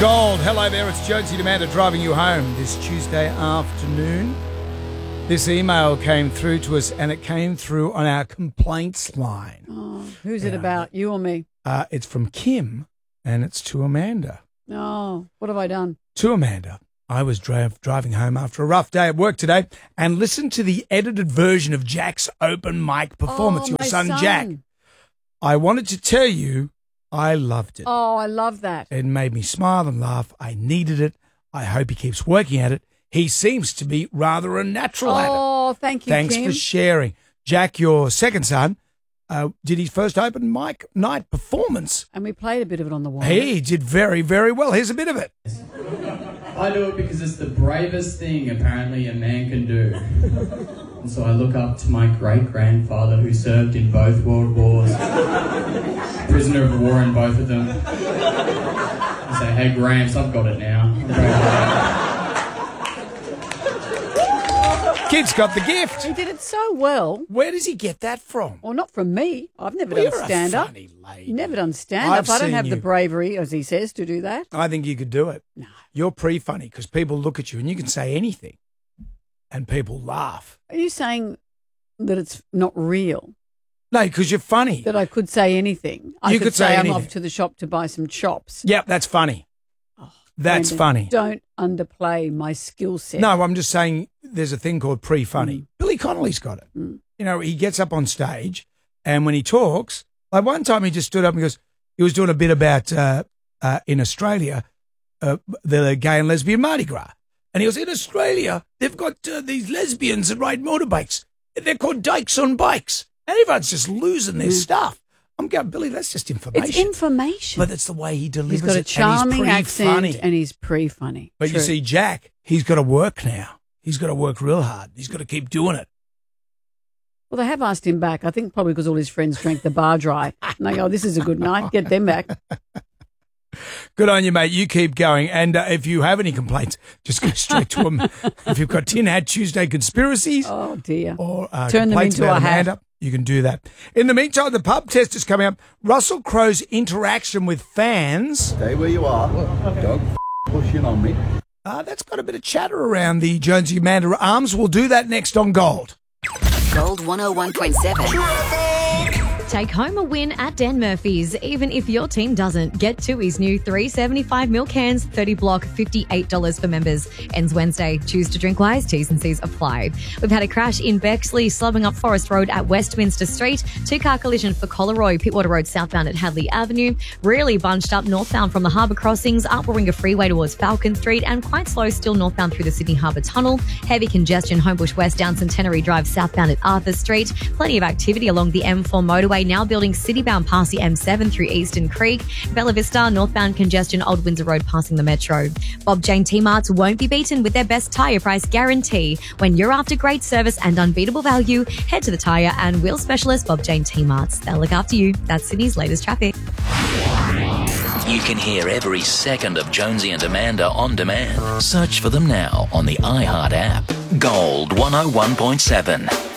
Gold. Hello there, it's Jonesy and Amanda driving you home this Tuesday afternoon. This email came through to us and it came through on our complaints line. Oh, who's it about, you or me? It's from Kim and it's to Amanda. Oh, what have I done? To Amanda, I was driving home after a rough day at work today and listened to the edited version of Jack's open mic performance, your my son Jack. I wanted to tell you I loved it. Oh, I love that. It made me smile and laugh. I needed it. I hope he keeps working at it. He seems to be rather a natural at it. Oh, thank you, Thanks Kim. for sharing. Jack, your second son, did his first open mic night performance. And we played a bit of it on the wire. He did very, very well. Here's a bit of it. I do it because it's the bravest thing apparently a man can do. And so I look up to my great-grandfather who served in both world wars, prisoner of war in both of them. I say, hey Gramps, I've got it now. Kid's got the gift. He did it so well. Where does he get that from? Well, not from me. I've never Well, done you're a stand-up. funny lady. Never done stand-up. I don't seen have the you. bravery, as he says, to do that. I think you could do it. No. You're pre-funny because people look at you and you can say anything and people laugh. Are you saying that it's not real? No, because you're funny. That I could say anything? I You could say I'm anything. off to the shop to buy some chops. Yep, that's funny. That's Brendan, funny. Don't underplay my skill set. No, I'm just saying there's a thing called pre-funny. Mm. Billy Connolly's got it. You know, he gets up on stage and when he talks, like one time he just stood up and goes, he was doing a bit about in Australia, the gay and lesbian Mardi Gras. And he goes, in Australia, they've got these lesbians that ride motorbikes. They're called dykes on bikes. And everyone's just losing their stuff. I'm going, Billy, that's just information. It's information. But it's the way he delivers He's got a it, charming and he's accent pre-funny. and he's pre-funny. But True. you see, Jack, he's got to work now. He's got to work real hard. He's got to keep doing it. Well, they have asked him back. I think probably because all his friends drank the bar dry. And they go, this is a good night. Get them back. Good on you, mate. You keep going. And if you have any complaints, just go straight to him. If you've got Tin Hat Tuesday conspiracies Oh, dear. or Turn them complaints into about a hat. Amanda, you can do that. In the meantime, the pub test is coming up. Russell Crowe's interaction with fans. Stay where you are. Don't push in on me. That's got a bit of chatter around the Jonesy Amanda arms. We'll do that next on Gold. Gold 101.7. Take home a win at Dan Murphy's. Even if your team doesn't, get Tui's new 375ml cans, 30 block, $58 for members. Ends Wednesday. Choose to drink wise. T's and C's apply. We've had a crash in Bexley, slubbing up Forest Road at Westminster Street. Two-car collision for Collaroy, Pittwater Road southbound at Hadley Avenue. Really bunched up northbound from the Harbour Crossings, up Warringah Freeway towards Falcon Street, and quite slow still northbound through the Sydney Harbour Tunnel. Heavy congestion Homebush West down Centenary Drive southbound at Arthur Street. Plenty of activity along the M4 motorway, now building citybound past the M7 through Eastern Creek. Bella Vista, northbound congestion, Old Windsor Road passing the Metro. Bob Jane T-Marts won't be beaten with their best tyre price guarantee. When you're after great service and unbeatable value, head to the tyre and wheel specialist Bob Jane T-Marts. They'll look after you. That's Sydney's latest traffic. You can hear every second of Jonesy and Amanda on demand. Search for them now on the iHeart app. Gold 101.7.